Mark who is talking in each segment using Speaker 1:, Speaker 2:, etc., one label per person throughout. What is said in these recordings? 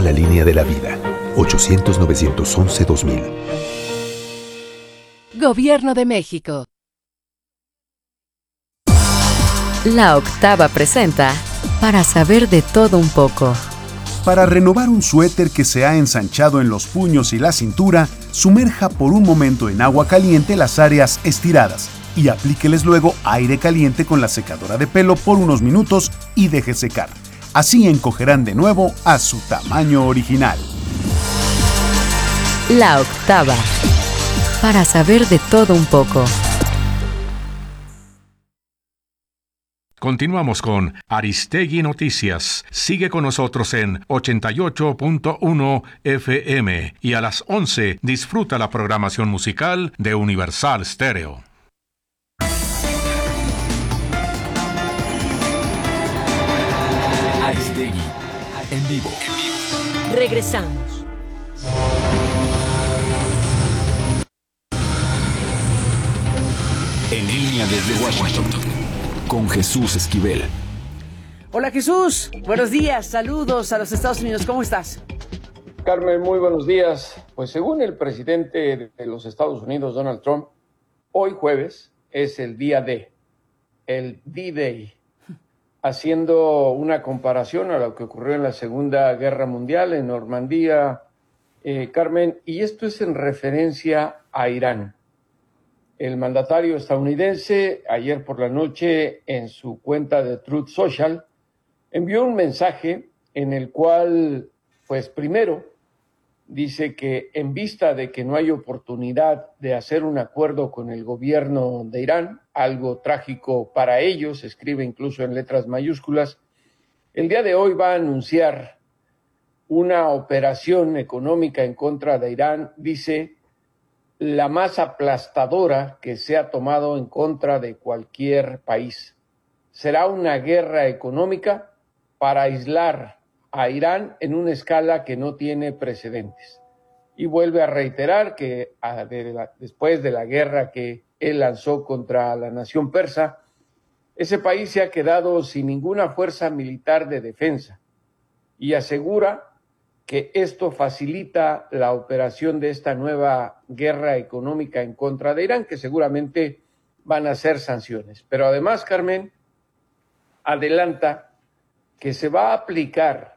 Speaker 1: la línea de la vida. 800-911-2000.
Speaker 2: Gobierno de México.
Speaker 3: La Octava presenta Para saber de todo un poco.
Speaker 4: Para renovar un suéter que se ha ensanchado en los puños y la cintura, sumerja por un momento en agua caliente las áreas estiradas y aplíqueles luego aire caliente con la secadora de pelo por unos minutos y deje secar. Así encogerán de nuevo a su tamaño original.
Speaker 3: La Octava. Para saber de todo un poco.
Speaker 5: Continuamos con Aristegui Noticias. Sigue con nosotros en 88.1 FM y a las 11 disfruta la programación musical de Universal Stereo.
Speaker 6: Aristegui en vivo.
Speaker 3: Regresamos.
Speaker 6: En línea desde Washington, con Jesús Esquivel.
Speaker 7: Hola Jesús, buenos días, saludos a los Estados Unidos, ¿cómo estás?
Speaker 8: Carmen, muy buenos días. Pues según el presidente de los Estados Unidos, Donald Trump, hoy jueves es el día D, el D-Day, haciendo una comparación a lo que ocurrió en la Segunda Guerra Mundial en Normandía, Carmen, y esto es en referencia a Irán. El mandatario estadounidense, ayer por la noche, en su cuenta de Truth Social, envió un mensaje en el cual, pues primero, dice que en vista de que no hay oportunidad de hacer un acuerdo con el gobierno de Irán, algo trágico para ellos, escribe incluso en letras mayúsculas, el día de hoy va a anunciar una operación económica en contra de Irán, dice, la más aplastadora que se ha tomado en contra de cualquier país. Será una guerra económica para aislar a Irán en una escala que no tiene precedentes. Y vuelve a reiterar que después de la guerra que él lanzó contra la nación persa, ese país se ha quedado sin ninguna fuerza militar de defensa y asegura que esto facilita la operación de esta nueva guerra económica en contra de Irán, que seguramente van a ser sanciones. Pero además, Carmen, adelanta que se va a aplicar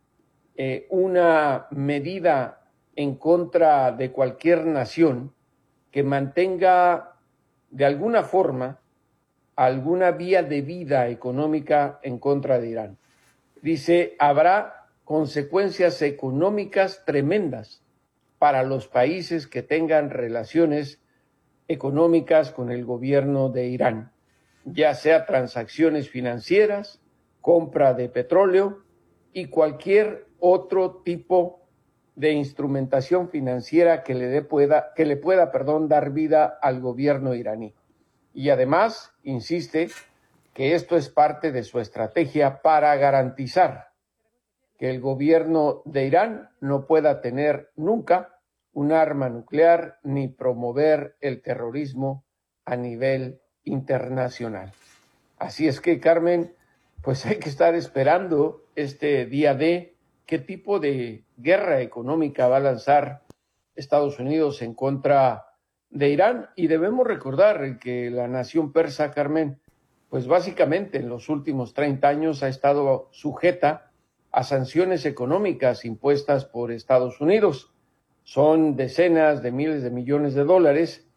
Speaker 8: una medida en contra de cualquier nación que mantenga de alguna forma alguna vía de vida económica en contra de Irán. Dice, habrá consecuencias económicas tremendas para los países que tengan relaciones económicas con el gobierno de Irán, ya sea transacciones financieras, compra de petróleo y cualquier otro tipo de instrumentación financiera que le pueda dar vida al gobierno iraní. Y además, insiste que esto es parte de su estrategia para garantizar que el gobierno de Irán no pueda tener nunca un arma nuclear ni promover el terrorismo a nivel internacional. Así es que, Carmen, pues hay que estar esperando este día D, qué tipo de guerra económica va a lanzar Estados Unidos en contra de Irán. Y debemos recordar que la nación persa, Carmen, pues básicamente en los últimos 30 años ha estado sujeta a sanciones económicas impuestas por Estados Unidos. Son decenas de miles de millones de dólares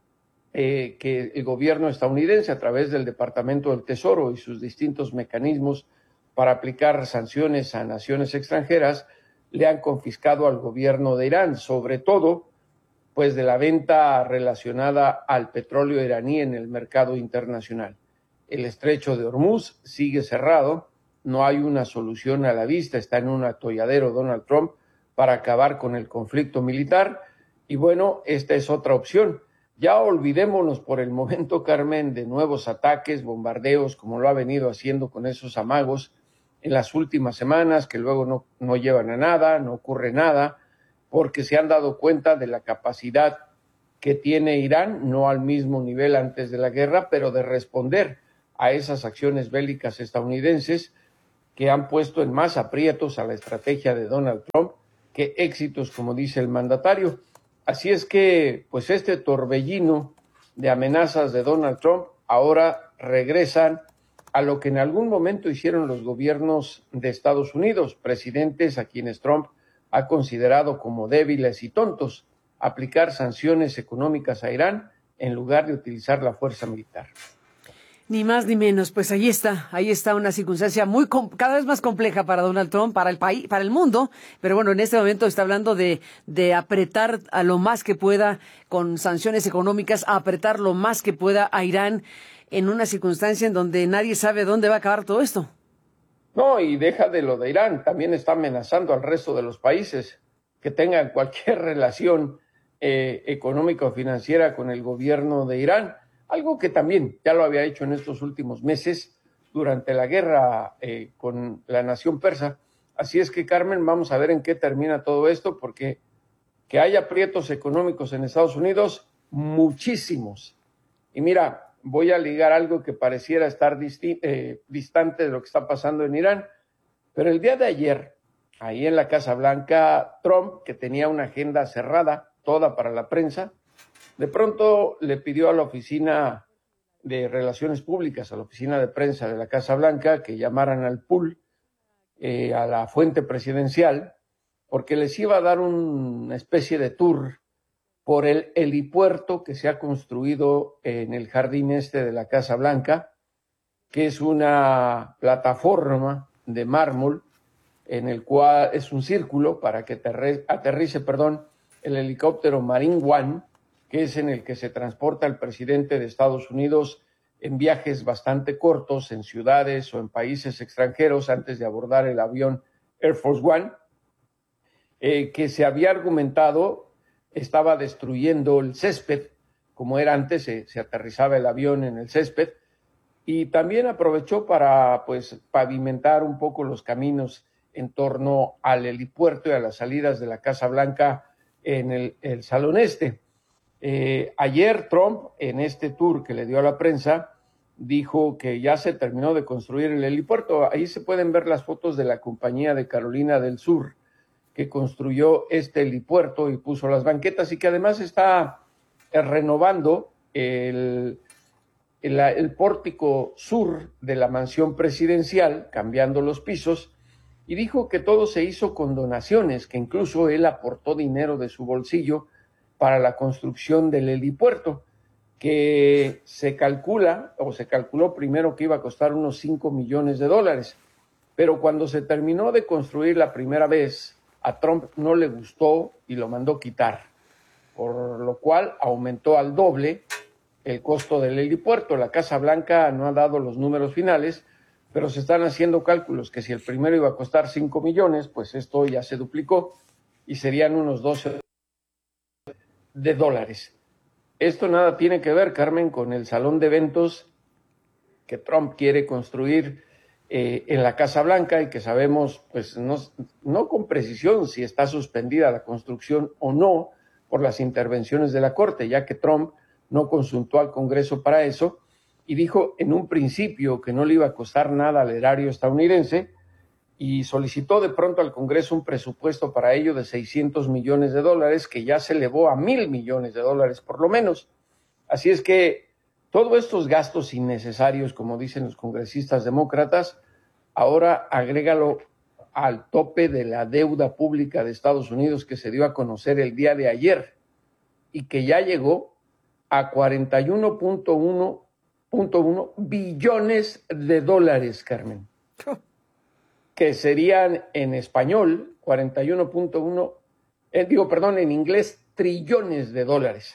Speaker 8: que el gobierno estadounidense, a través del Departamento del Tesoro y sus distintos mecanismos para aplicar sanciones a naciones extranjeras, le han confiscado al gobierno de Irán, sobre todo pues de la venta relacionada al petróleo iraní en el mercado internacional. El estrecho de Hormuz sigue cerrado, no hay una solución a la vista, está en un atolladero Donald Trump para acabar con el conflicto militar y bueno, esta es otra opción. Ya olvidémonos por el momento, Carmen, de nuevos ataques, bombardeos, como lo ha venido haciendo con esos amagos en las últimas semanas, que luego no llevan a nada, no ocurre nada, porque se han dado cuenta de la capacidad que tiene Irán, no al mismo nivel antes de la guerra, pero de responder a esas acciones bélicas estadounidenses que han puesto en más aprietos a la estrategia de Donald Trump que éxitos, como dice el mandatario. Así es que, pues este torbellino de amenazas de Donald Trump ahora regresan a lo que en algún momento hicieron los gobiernos de Estados Unidos, presidentes a quienes Trump ha considerado como débiles y tontos, aplicar sanciones económicas a Irán en lugar de utilizar la fuerza militar.
Speaker 7: Ni más ni menos, pues ahí está una circunstancia cada vez más compleja para Donald Trump, para el país, para el mundo, pero bueno, en este momento está hablando de apretar a lo más que pueda con sanciones económicas, apretar lo más que pueda a Irán en una circunstancia en donde nadie sabe dónde va a acabar todo esto.
Speaker 8: No, y deja de lo de Irán, también está amenazando al resto de los países que tengan cualquier relación económica o financiera con el gobierno de Irán. Algo que también ya lo había hecho en estos últimos meses durante la guerra con la nación persa. Así es que, Carmen, vamos a ver en qué termina todo esto, porque que haya aprietos económicos en Estados Unidos, muchísimos. Y mira, voy a ligar algo que pareciera estar distante de lo que está pasando en Irán, pero el día de ayer, ahí en la Casa Blanca, Trump, que tenía una agenda cerrada, toda para la prensa, de pronto le pidió a la oficina de Relaciones Públicas, a la oficina de prensa de la Casa Blanca, que llamaran al pool, a la fuente presidencial, porque les iba a dar una especie de tour por el helipuerto que se ha construido en el jardín este de la Casa Blanca, que es una plataforma de mármol en el cual es un círculo para que aterrice el helicóptero Marine One, que es en el que se transporta el presidente de Estados Unidos en viajes bastante cortos, en ciudades o en países extranjeros, antes de abordar el avión Air Force One, que se había argumentado estaba destruyendo el césped, como era antes, se aterrizaba el avión en el césped, y también aprovechó para pavimentar un poco los caminos en torno al helipuerto y a las salidas de la Casa Blanca en el Salón Este. Ayer Trump, en este tour que le dio a la prensa, dijo que ya se terminó de construir el helipuerto. Ahí se pueden ver las fotos de la compañía de Carolina del Sur, que construyó este helipuerto y puso las banquetas, y que además está renovando el pórtico sur de la mansión presidencial, cambiando los pisos, y dijo que todo se hizo con donaciones, que incluso él aportó dinero de su bolsillo para la construcción del helipuerto, que se calculó primero que iba a costar unos $5 millones, pero cuando se terminó de construir la primera vez, a Trump no le gustó y lo mandó quitar, por lo cual aumentó al doble el costo del helipuerto. La Casa Blanca no ha dado los números finales, pero se están haciendo cálculos que si el primero iba a costar 5 millones, pues esto ya se duplicó y serían unos 12 de dólares. Esto nada tiene que ver, Carmen, con el salón de eventos que Trump quiere construir en la Casa Blanca, y que sabemos, pues no con precisión si está suspendida la construcción o no por las intervenciones de la Corte, ya que Trump no consultó al Congreso para eso y dijo en un principio que no le iba a costar nada al erario estadounidense, y solicitó de pronto al Congreso un presupuesto para ello de $600 millones, que ya se elevó a $1,000 millones por lo menos. Así es que todos estos gastos innecesarios, como dicen los congresistas demócratas, ahora agrégalo al tope de la deuda pública de Estados Unidos, que se dio a conocer el día de ayer y que ya llegó a 41.1 billones de dólares, Carmen, que serían en español 41.1, en inglés, trillones de dólares.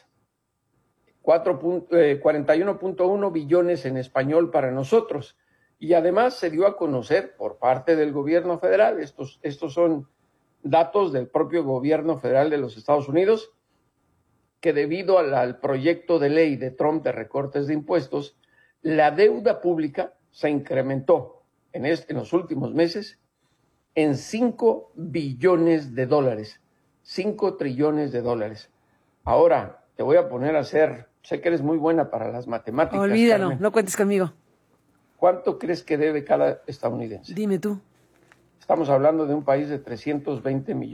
Speaker 8: 41.1 billones en español para nosotros. Y además se dio a conocer por parte del gobierno federal, estos son datos del propio gobierno federal de los Estados Unidos, que debido al proyecto de ley de Trump de recortes de impuestos, la deuda pública se incrementó en los últimos meses en 5 billones de dólares, 5 trillones de dólares. Ahora te voy a poner a hacer, sé que eres muy buena para las matemáticas.
Speaker 7: Olvídalo,
Speaker 8: Carmen.
Speaker 7: no cuentes conmigo.
Speaker 8: ¿Cuánto crees que debe cada estadounidense?
Speaker 7: Dime tú.
Speaker 8: Estamos hablando de un país de 320 millones